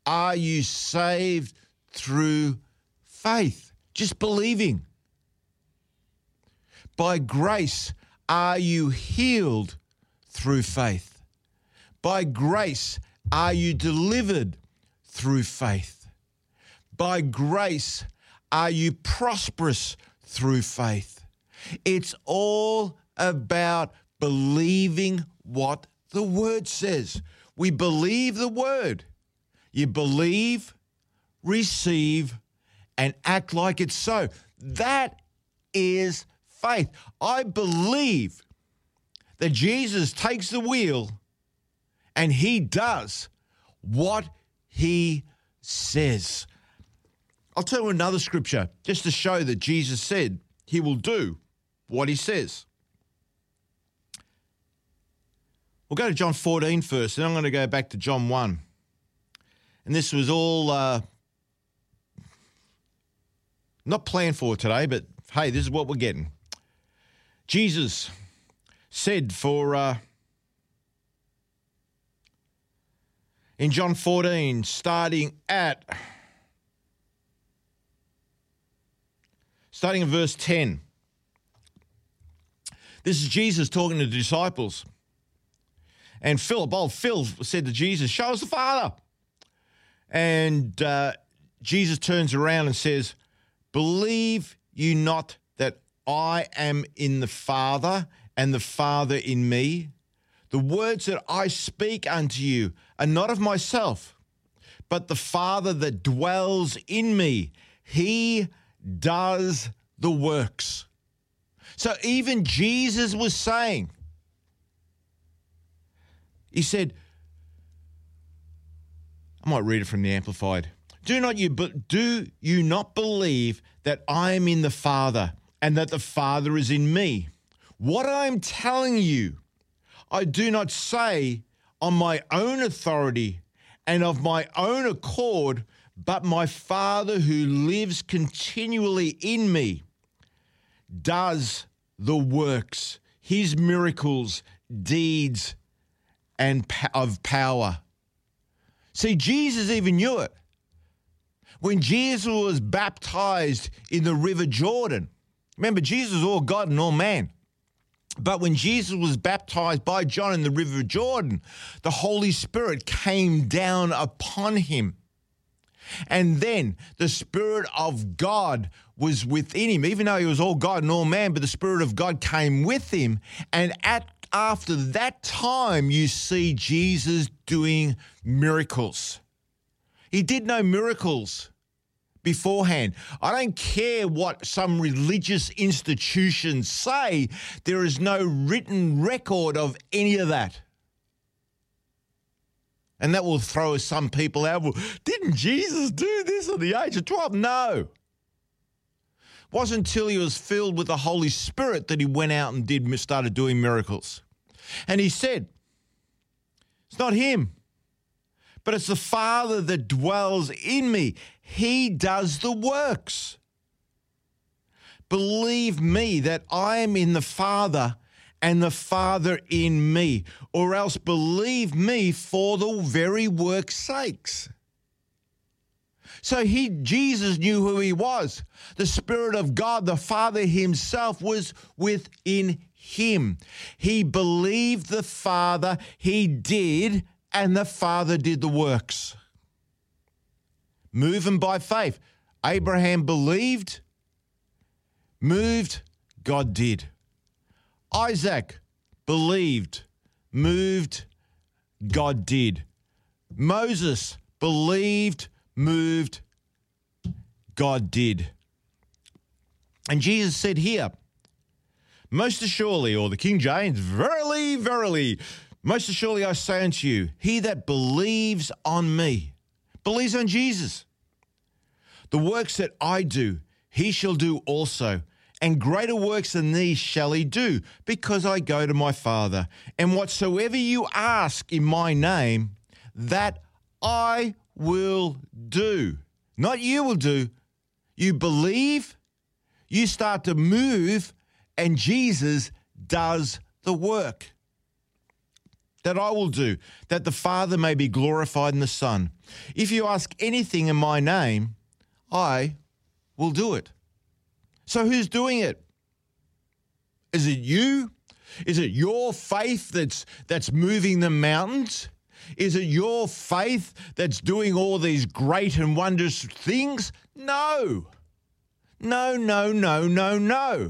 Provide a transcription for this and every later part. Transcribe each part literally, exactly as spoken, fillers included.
are you saved through faith, just believing. By grace are you healed through faith. By grace are you delivered through faith. By grace are you prosperous through faith. It's all about believing what the Word says. We believe the Word. You believe, receive, and act like it's so. That is faith. I believe that Jesus takes the wheel and he does what he says. I'll tell you another scripture just to show that Jesus said he will do what he says. We'll go to John fourteen first, and I'm going to go back to John one. And this was all uh, not planned for today, but hey, this is what we're getting. Jesus said for uh, in John fourteen, starting at starting at verse ten. This is Jesus talking to the disciples. And Philip, old Phil, said to Jesus, "Show us the Father." And uh, Jesus turns around and says, "Believe you not that I am in the Father and the Father in me? The words that I speak unto you are not of myself, but the Father that dwells in me. He does the works." So even Jesus was saying, he said, I might read it from the Amplified. Do not you but do you not believe that I am in the Father and that the Father is in me? What I am telling you, I do not say on my own authority and of my own accord, but my Father who lives continually in me does the works, his miracles, deeds, and of power. See, Jesus even knew it. When Jesus was baptized in the River Jordan, remember, Jesus was all God and all man. But when Jesus was baptized by John in the River Jordan, the Holy Spirit came down upon him. And then the Spirit of God was within him, even though he was all God and all man, but the Spirit of God came with him. And at after that time, you see Jesus doing miracles. He did no miracles beforehand. I don't care what some religious institutions say. There is no written record of any of that. And that will throw some people out. Well, didn't Jesus do this at the age of twelve? No. It wasn't until he was filled with the Holy Spirit that he went out and did started doing miracles. And he said, it's not him, but it's the Father that dwells in me. He does the works. Believe me that I am in the Father and the Father in me, or else believe me for the very work's sakes. So he, Jesus knew who he was. The Spirit of God, the Father himself, was within him. He believed the Father, he did, and the Father did the works. Moving by faith. Abraham believed, moved, God did. Isaac believed, moved, God did. Moses believed, moved, God did. And Jesus said here, most assuredly, or the King James, verily, verily, most assuredly I say unto you, he that believes on me, believes on Jesus, the works that I do, he shall do also. And greater works than these shall he do, because I go to my Father. And whatsoever you ask in my name, that I will do. Not you will do. You believe, you start to move, and Jesus does the work. that I will do, that the Father may be glorified in the Son. If you ask anything in my name, I will do it. So who's doing it? Is it you? Is it your faith that's that's moving the mountains? Is it your faith that's doing all these great and wondrous things? No. No, no, no, no, no.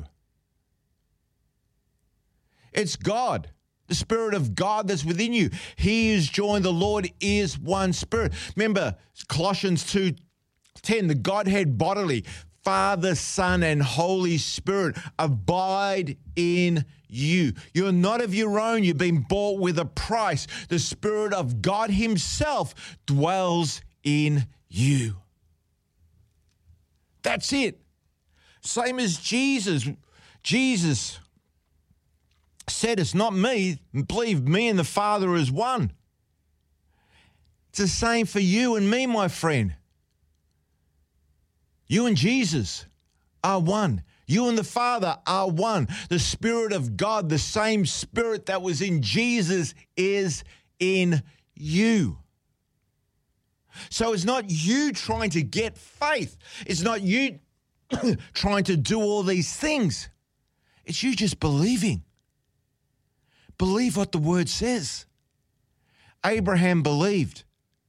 It's God, the Spirit of God that's within you. He is joined, the Lord is one Spirit. Remember, Colossians two ten, the Godhead bodily, Father, Son, and Holy Spirit abide in you. You're not of your own. You've been bought with a price. The Spirit of God himself dwells in you. That's it. Same as Jesus. Jesus said, it's not me. Believe me and the Father is one. It's the same for you and me, my friend. You and Jesus are one. You and the Father are one. The Spirit of God, the same Spirit that was in Jesus, is in you. So it's not you trying to get faith. It's not you trying to do all these things. It's you just believing. Believe what the Word says. Abraham believed.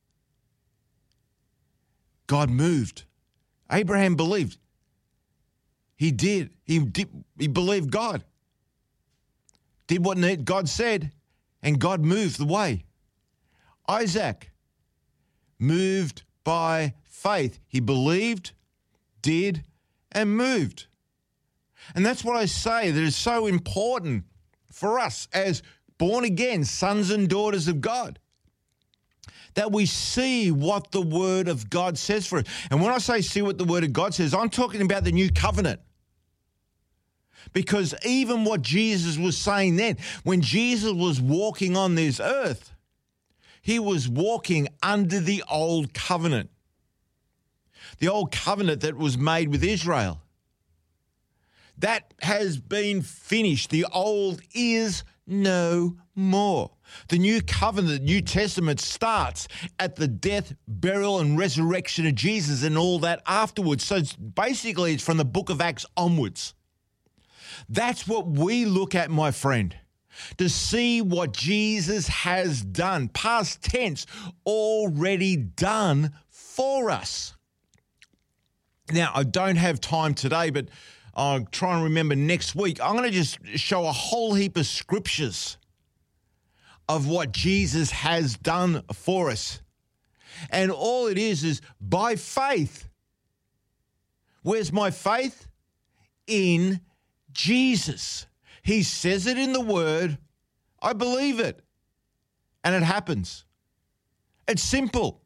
God moved. Abraham believed. He did. He did. He believed God. Did what God said, and God moved the way. Isaac moved by faith. He believed, did, and moved. And that's what I say that is so important for us as born-again sons and daughters of God, that we see what the Word of God says for us. And when I say see what the Word of God says, I'm talking about the new covenant. Because even what Jesus was saying then, when Jesus was walking on this earth, he was walking under the old covenant. The old covenant that was made with Israel. That has been finished. The old is no more. The new covenant, the New Testament starts at the death, burial, and resurrection of Jesus and all that afterwards. So it's basically it's from the book of Acts onwards. That's what we look at, my friend, to see what Jesus has done, past tense, already done for us. Now, I don't have time today, but I'll try and remember next week. I'm going to just show a whole heap of scriptures of what Jesus has done for us. And all it is is by faith. Where's my faith? In Jesus. He says it in the Word. I believe it. And it happens. It's simple.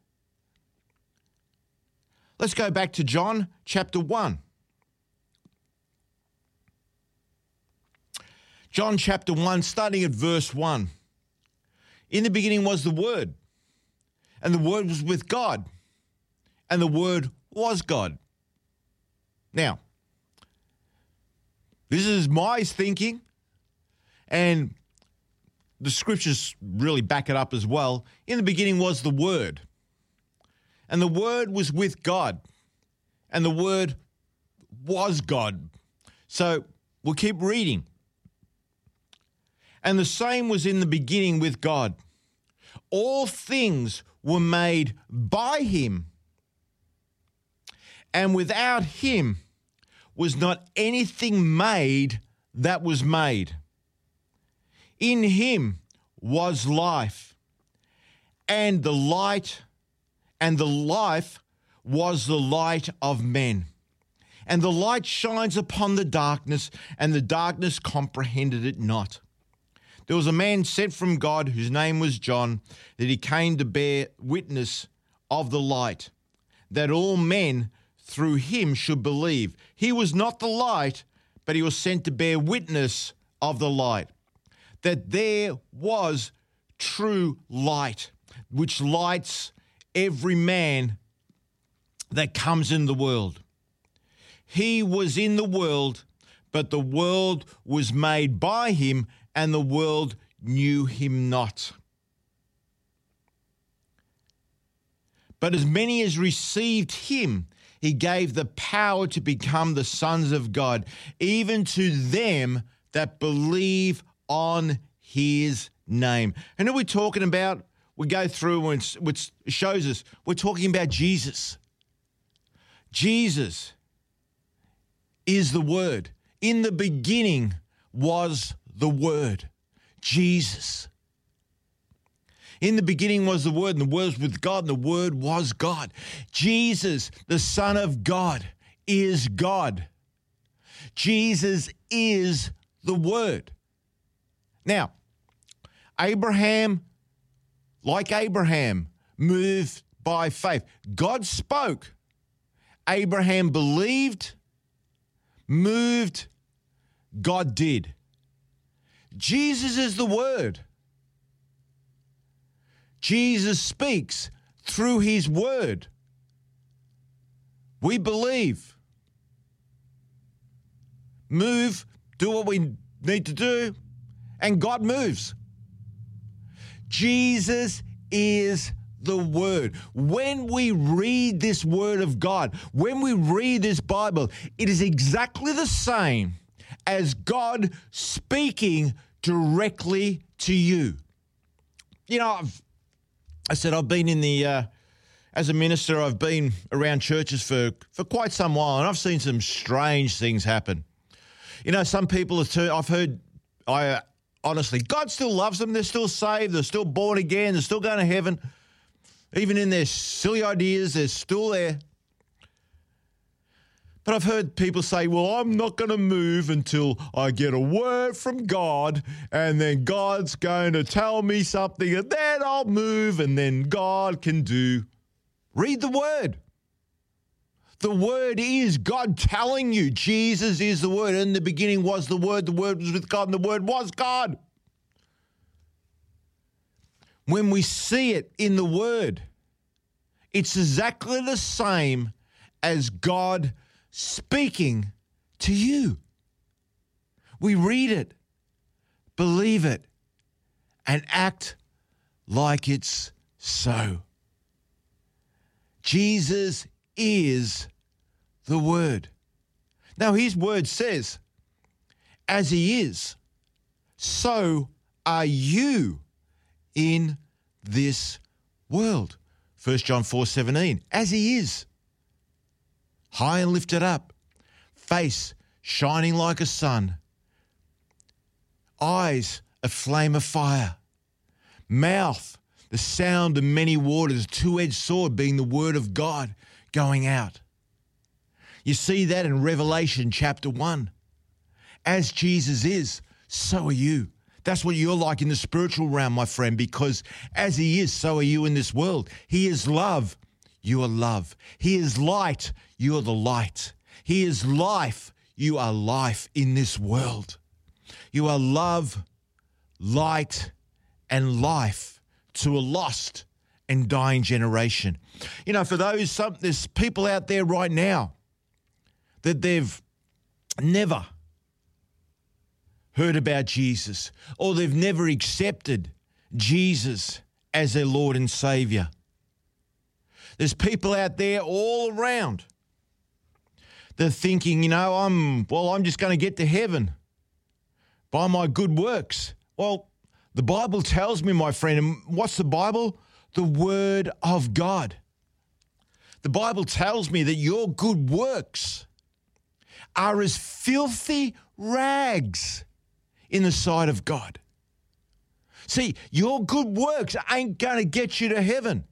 Let's go back to John chapter one. John chapter one, starting at verse one. In the beginning was the Word, and the Word was with God, and the Word was God. Now, this is my thinking, and the scriptures really back it up as well. In the beginning was the Word, and the Word was with God, and the Word was God. So we'll keep reading. And the same was in the beginning with God. All things were made by him, and without him was not anything made that was made. In him was life, and the light, and the life was the light of men. And the light shines upon the darkness, and the darkness comprehended it not. There was a man sent from God whose name was John, that he came to bear witness of the light, that all men through him should believe. He was not the light, but he was sent to bear witness of the light, that there was true light, which lights every man that comes in the world. He was in the world, but the world was made by him, and the world knew him not. But as many as received him, he gave the power to become the sons of God, even to them that believe on his name. And who are we talking about? We go through which shows us we're talking about Jesus. Jesus is the Word. In the beginning was the Word, Jesus. In the beginning was the Word, and the Word was with God, and the Word was God. Jesus, the Son of God, is God. Jesus is the Word. Now, Abraham, like Abraham, moved by faith. God spoke. Abraham believed, moved, God did. Jesus is the Word. Jesus speaks through his word. We believe, move, do what we need to do, and God moves. Jesus is the Word. When we read this Word of God, when we read this Bible, it is exactly the same as God speaking directly to you. You know, I've I said I've been in the, uh, as a minister, I've been around churches for, for quite some while, and I've seen some strange things happen. You know, some people have turned, I've heard, I uh, honestly, God still loves them. They're still saved. They're still born again. They're still going to heaven. Even in their silly ideas, they're still there. But I've heard people say, well, I'm not going to move until I get a word from God, and then God's going to tell me something, and then I'll move, and then God can do. Read the Word. The Word is God telling you. Jesus is the Word. In the beginning was the Word. The Word was with God, and the Word was God. When we see it in the Word, it's exactly the same as God speaking to you. We read it, believe it, and act like it's so. Jesus is the Word. Now, his word says, as he is, so are you in this world. First John four seventeen, as he is, high and lifted up, face shining like a sun, eyes a flame of fire, mouth the sound of many waters, two-edged sword being the word of God going out. You see that in Revelation chapter one. As Jesus is, so are you. That's what you're like in the spiritual realm, my friend, because as he is, so are you in this world. He is love. You are love. He is light. You are the light. He is life. You are life in this world. You are love, light, and life to a lost and dying generation. You know, for those, some, there's people out there right now that they've never heard about Jesus, or they've never accepted Jesus as their Lord and Savior. There's people out there all around. They're thinking, you know, I'm, well, I'm just going to get to heaven by my good works. Well, the Bible tells me, my friend, and what's the Bible? The Word of God. The Bible tells me that your good works are as filthy rags in the sight of God. See, your good works ain't going to get you to heaven.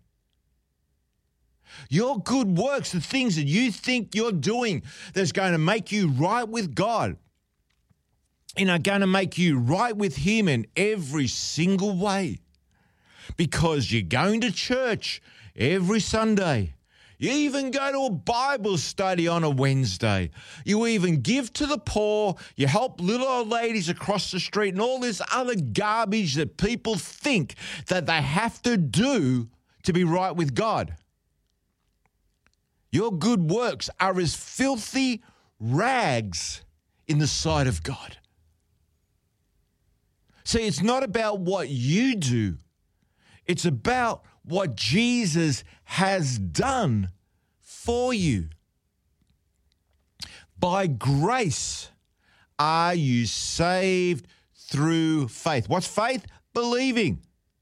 Your good works, the things that you think you're doing that's going to make you right with God and are going to make you right with him in every single way, because you're going to church every Sunday. You even go to a Bible study on a Wednesday. You even give to the poor. You help little old ladies across the street and all this other garbage that people think that they have to do to be right with God. Your good works are as filthy rags in the sight of God. See, it's not about what you do. It's about what Jesus has done for you. By grace are you saved through faith. What's faith? Believing.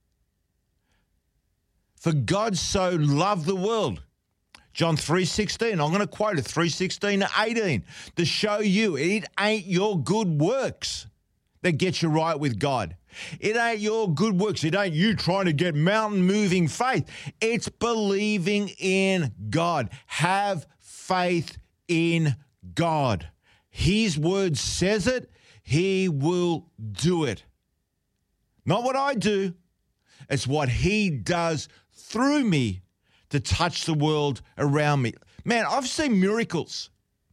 For God so loved the world. John three sixteen, I'm going to quote it, three sixteen to eighteen, to show you it ain't your good works that get you right with God. It ain't your good works. It ain't you trying to get mountain-moving faith. It's believing in God. Have faith in God. His word says it. He will do it. Not what I do. It's what he does through me to touch the world around me. Man, I've seen miracles.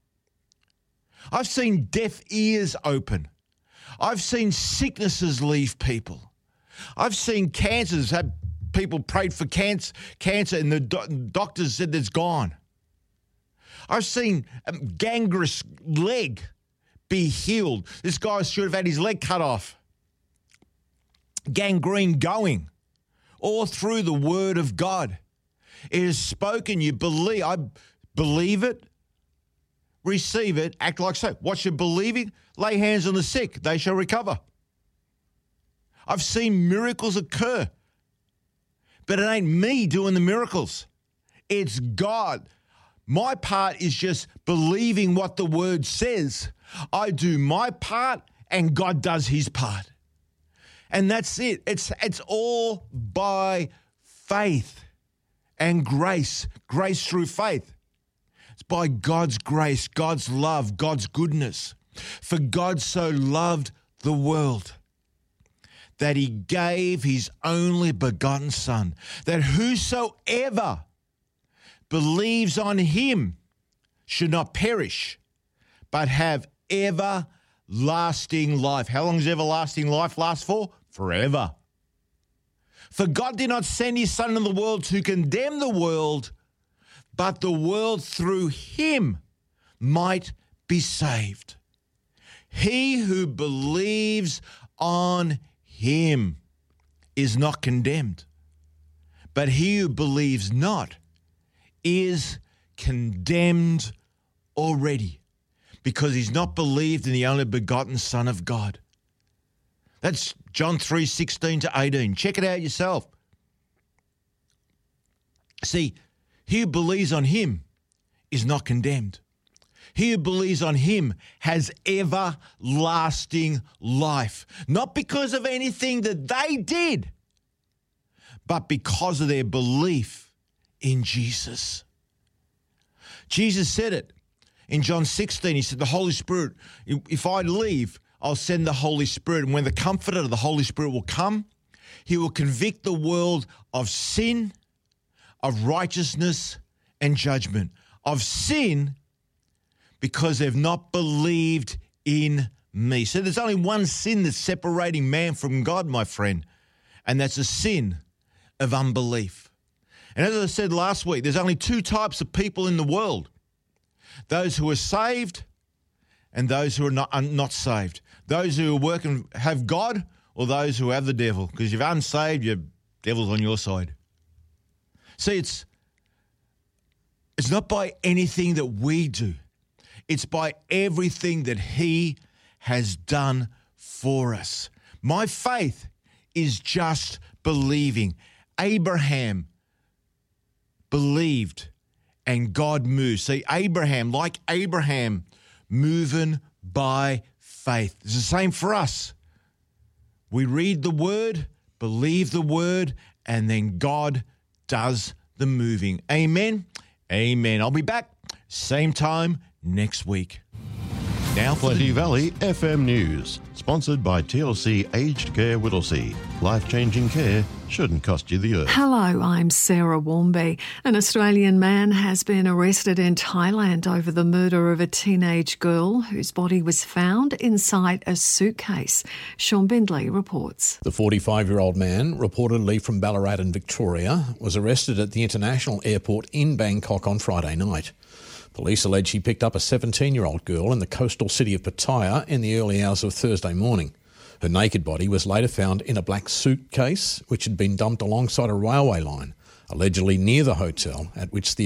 I've seen deaf ears open. I've seen sicknesses leave people. I've seen cancers, had people prayed for cancer, cancer and the do- doctors said it's gone. I've seen a gangrenous leg be healed. This guy should have had his leg cut off. Gangrene going. All through the word of God. It is spoken, you believe. I believe it, receive it, act like so. What you're believing, lay hands on the sick, they shall recover. I've seen miracles occur, but it ain't me doing the miracles. It's God. My part is just believing what the word says. I do my part and God does his part. And that's it. It's, it's all by faith. And grace, grace through faith. It's by God's grace, God's love, God's goodness. For God so loved the world that he gave his only begotten Son, that whosoever believes on him should not perish, but have everlasting life. How long does everlasting life last for? Forever. For God did not send his Son into the world to condemn the world, but the world through him might be saved. He who believes on him is not condemned, but he who believes not is condemned already, because he's not believed in the only begotten Son of God. That's John three sixteen to eighteen. Check it out yourself. See, he who believes on him is not condemned. He who believes on him has everlasting life. Not because of anything that they did, but because of their belief in Jesus. Jesus said it in John sixteen. He said, the Holy Spirit, if I leave, I'll send the Holy Spirit. And when the Comforter of the Holy Spirit will come, he will convict the world of sin, of righteousness, and judgment. Of sin, because they've not believed in me. So there's only one sin that's separating man from God, my friend, and that's a sin of unbelief. And as I said last week, there's only two types of people in the world. Those who are saved and those who are not, are not saved. Those who are working have God or those who have the devil. Because if you're unsaved, your devil's on your side. See, it's, it's not by anything that we do. It's by everything that he has done for us. My faith is just believing. Abraham believed and God moved. See, Abraham, like Abraham, moving by faith. It's the same for us. We read the word, believe the word, and then God does the moving. Amen. Amen. I'll be back same time next week. Now for Plenty Valley F M News, sponsored by T L C Aged Care Whittlesea. Life-changing care shouldn't cost you the earth. Hello, I'm Sarah Warmby. An Australian man has been arrested in Thailand over the murder of a teenage girl whose body was found inside a suitcase. Sean Bindley reports. The forty-five-year-old man, reportedly from Ballarat in Victoria, was arrested at the international airport in Bangkok on Friday night. Police allege he picked up a seventeen-year-old girl in the coastal city of Pattaya in the early hours of Thursday morning. Her naked body was later found in a black suitcase, which had been dumped alongside a railway line. allegedly near the hotel at which the